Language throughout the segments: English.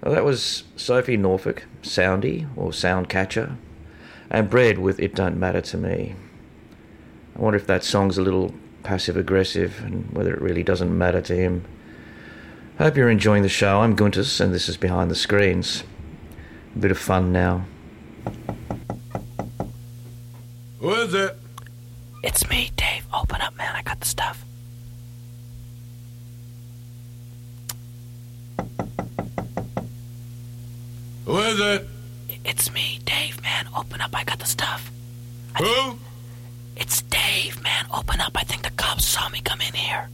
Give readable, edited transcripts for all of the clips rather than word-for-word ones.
Well, that was Sophie Norfolk, Soundy, or Soundcatcher, and Bread with It Don't Matter to Me. I wonder if that song's a little passive-aggressive and whether it really doesn't matter to him. Hope you're enjoying the show. I'm Guntus, and this is Behind the Screens. A bit of fun now. Who is it? It's me, Dave. Open up, man. I got the stuff. Who is it? It's me, Dave, man. Open up. I got the stuff. Who? It's Dave, man. Open up. I think the cops saw me come in here.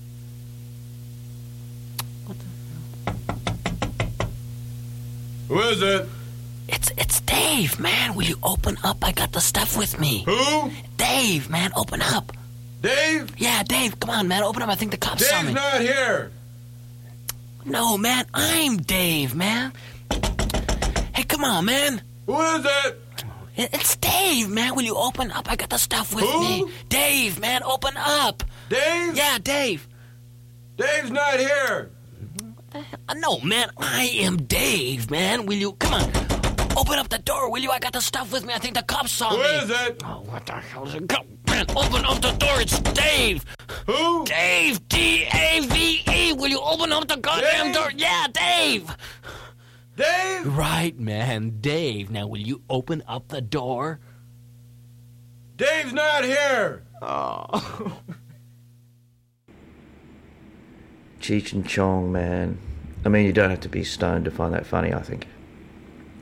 Who is it? It's Dave, man. Will you open up? I got the stuff with me. Who? Dave, man. Open up. Dave? Yeah, Dave. Come on, man. Open up. I think the cops saw me. Dave's not here. No, man. I'm Dave, man. Hey, come on, man. Who is it? It's Dave, man. Will you open up? I got the stuff with Who? me. Dave, man. Open up. Dave? Yeah, Dave. Dave's not here. No, man. I am Dave, man. Will you... Come on. Open up the door, will you? I got the stuff with me. I think the cops saw me. Who is it? Oh, what the hell is it? Go, man. Open up the door. It's Dave. Who? Dave. D-A-V-E. Will you open up the goddamn Dave? door? Yeah, Dave. Dave? Right, man. Dave. Now, will you open up the door? Dave's not here. Oh. Cheech and Chong, man. I mean, you don't have to be stoned to find that funny, I think.